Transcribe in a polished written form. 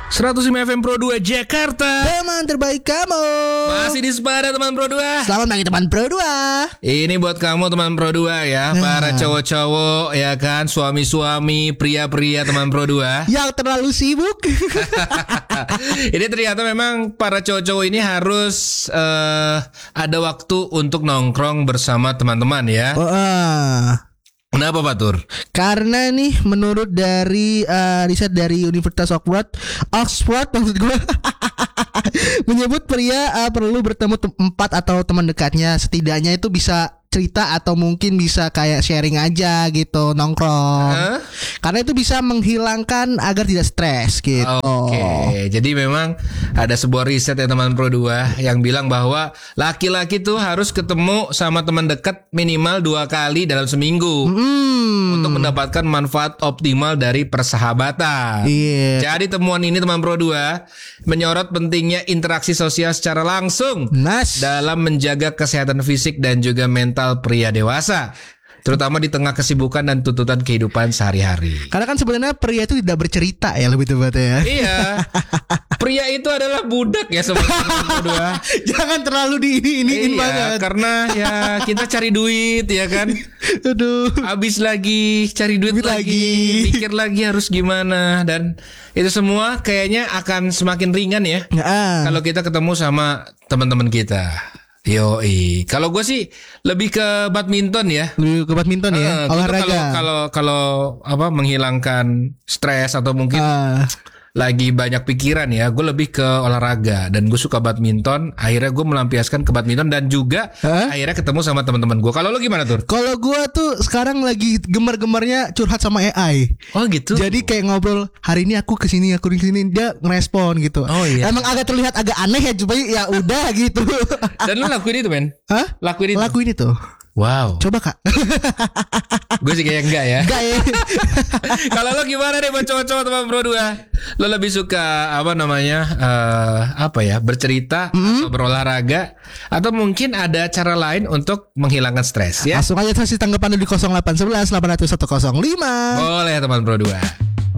105 FM Pro 2 Jakarta. Teman terbaik kamu. Masih di Sepada teman Pro 2. Selamat pagi teman Pro 2. Ini buat kamu teman Pro 2 ya. Para cowok-cowok ya kan, suami-suami, pria-pria teman Pro 2 yang terlalu sibuk. Ini ternyata memang para cowok-cowok ini harus ada waktu untuk nongkrong bersama teman-teman ya. Kenapa Pak Tur? Karena nih menurut dari riset dari Universitas Oxford maksud gue menyebut pria perlu bertemu 4 atau teman dekatnya, setidaknya itu bisa cerita atau mungkin bisa kayak sharing aja gitu, nongkrong. Karena itu bisa menghilangkan agar tidak stres gitu. Oke. Jadi memang ada sebuah riset ya teman Pro 2 yang bilang bahwa laki-laki tuh harus ketemu sama teman dekat minimal 2 kali dalam seminggu untuk mendapatkan manfaat optimal dari persahabatan. Jadi temuan ini teman Pro 2 menyorot pentingnya interaksi sosial secara langsung dalam menjaga kesehatan fisik dan juga mental pria dewasa, terutama di tengah kesibukan dan tuntutan kehidupan sehari-hari. Karena kan sebenarnya pria itu tidak bercerita ya, lebih tepatnya ya. Iya. Pria itu adalah budak ya sebenarnya. Jangan terlalu diiniin banget. Karena ya kita cari duit ya kan. Aduh. Habis lagi cari duit lagi. Mikir lagi harus gimana. Dan itu semua kayaknya akan semakin ringan ya. Kalau kita ketemu sama teman-teman kita. Yoi. Kalau gue sih lebih ke badminton ya. Lebih ke badminton ya. Olahraga. Kalau menghilangkan stres atau mungkin lagi banyak pikiran ya, gue lebih ke olahraga dan gue suka badminton. Akhirnya gue melampiaskan ke badminton dan juga akhirnya ketemu sama teman-teman gue. Kalau lo gimana Tur? Kalau gue tuh sekarang lagi gemar-gemarnya curhat sama AI. Oh gitu. Jadi kayak ngobrol, hari ini aku kesini, aku kesini, dia ngerespon gitu. Oh iya. Emang agak terlihat agak aneh ya, coba ya udah gitu. Dan lo lakuin itu men? Hah? Lakuin itu. Wow. Coba Kak. Gue sih kayak enggak ya. Enggak ya. Kalau lo gimana deh buat cowok-cowok teman Pro 2? Lo lebih suka bercerita atau berolahraga, atau mungkin ada cara lain untuk menghilangkan stres ya? Langsung aja kasih tanggapan di 0811 800 105. Boleh teman Pro 2.